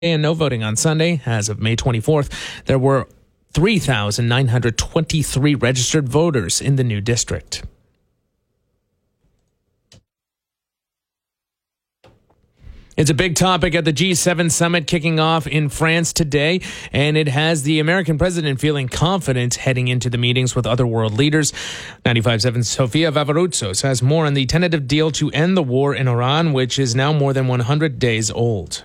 and no voting on Sunday. As of May 24th, there were 3,923 registered voters in the new district. It's a big topic at the G7 summit kicking off in France today, and it has the American president feeling confident heading into the meetings with other world leaders. 95.7's Sofia Vavarutsos has more on the tentative deal to end the war in Iran, which is now more than 100 days old.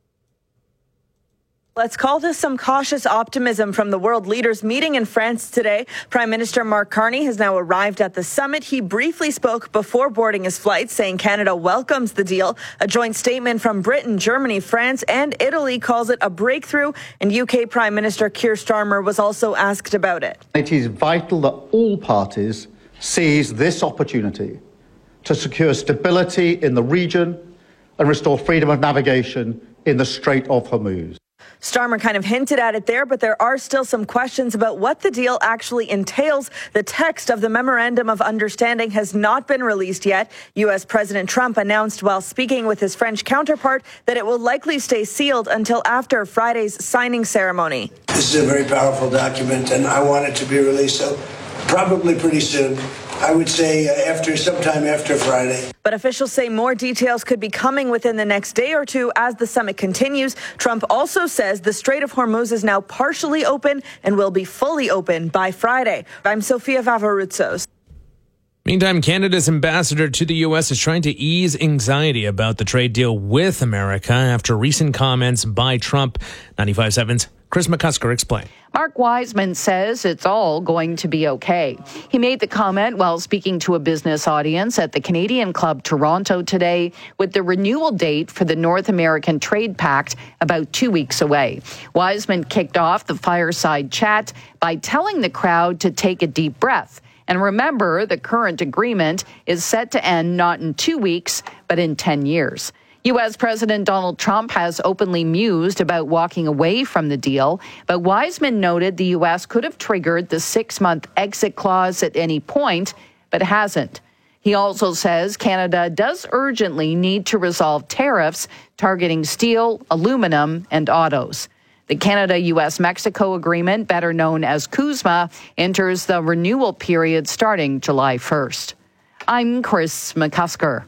Let's call this some cautious optimism from the world leaders meeting in France today. Prime Minister Mark Carney has now arrived at the summit. He briefly spoke before boarding his flight, saying Canada welcomes the deal. A joint statement from Britain, Germany, France, and Italy calls it a breakthrough. And UK Prime Minister Keir Starmer was also asked about it. It is vital that all parties seize this opportunity to secure stability in the region and restore freedom of navigation in the Strait of Hormuz. Starmer kind of hinted at it there, but there are still some questions about what the deal actually entails. The text of the Memorandum of Understanding has not been released yet. U.S. President Trump announced while speaking with his French counterpart that it will likely stay sealed until after Friday's signing ceremony. This is a very powerful document, and I want it to be released probably pretty soon. I would say sometime after Friday. But officials say more details could be coming within the next day or two as the summit continues. Trump also says the Strait of Hormuz is now partially open and will be fully open by Friday. I'm Sofia Vavarutsos. Meantime, Canada's ambassador to the U.S. is trying to ease anxiety about the trade deal with America after recent comments by Trump. 95.7's Chris McCusker explained. Mark Wiseman says it's all going to be okay. He made the comment while speaking to a business audience at the Canadian Club Toronto today, with the renewal date for the North American Trade Pact about 2 weeks away. Wiseman kicked off the fireside chat by telling the crowd to take a deep breath. And remember, the current agreement is set to end not in 2 weeks, but in 10 years. U.S. President Donald Trump has openly mused about walking away from the deal, but Wiseman noted the U.S. could have triggered the 6-month exit clause at any point, but hasn't. He also says Canada does urgently need to resolve tariffs targeting steel, aluminum, and autos. The Canada-U.S.-Mexico agreement, better known as CUSMA, enters the renewal period starting July 1st. I'm Chris McCusker.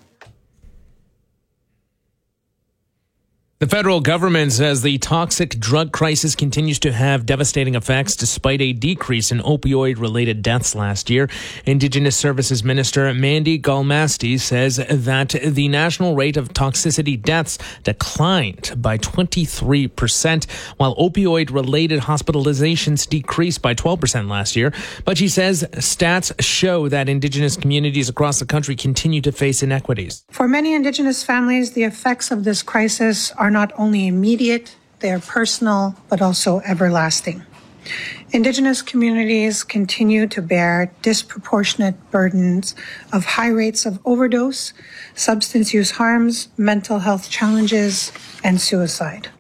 The federal government says the toxic drug crisis continues to have devastating effects despite a decrease in opioid-related deaths last year. Indigenous Services Minister Mandy Galmasti says that the national rate of toxicity deaths declined by 23%, while opioid-related hospitalizations decreased by 12% last year. But she says stats show that Indigenous communities across the country continue to face inequities. For many Indigenous families, the effects of this crisis are not only immediate, they are personal, but also everlasting. Indigenous communities continue to bear disproportionate burdens of high rates of overdose, substance use harms, mental health challenges, and suicide.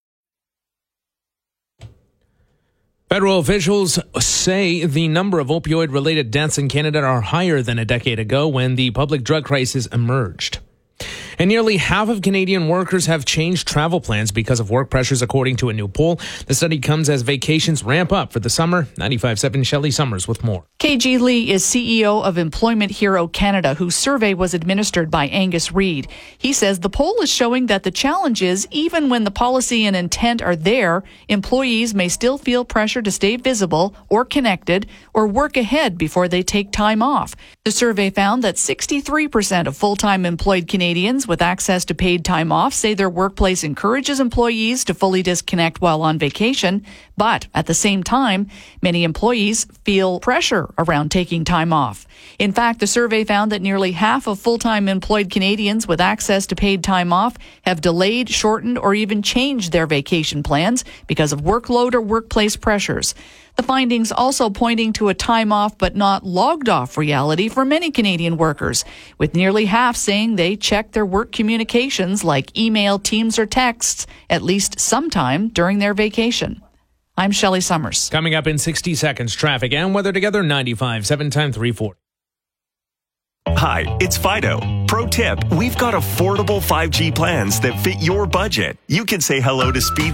Federal officials say the number of opioid-related deaths in Canada are higher than a decade ago when the public drug crisis emerged. And nearly half of Canadian workers have changed travel plans because of work pressures, according to a new poll. The study comes as vacations ramp up for the summer. 95.7 Shelley Summers with more. KG Lee is CEO of Employment Hero Canada, whose survey was administered by Angus Reid. He says the poll is showing that the challenge is, even when the policy and intent are there, employees may still feel pressure to stay visible or connected or work ahead before they take time off. The survey found that 63% of full-time employed Canadians with access to paid time off say their workplace encourages employees to fully disconnect while on vacation. But at the same time, many employees feel pressure around taking time off. In fact, the survey found that nearly half of full-time employed Canadians with access to paid time off have delayed, shortened, or even changed their vacation plans because of workload or workplace pressures. The findings also pointing to a time off but not logged off reality for many Canadian workers, with nearly half saying they check their work communications like email, Teams, or texts at least sometime during their vacation. I'm Shelley Summers. Coming up in 60 seconds, traffic and weather together, 95.7 time 340. Hi, it's Fido. Pro tip, we've got affordable 5G plans that fit your budget. You can say hello to speeds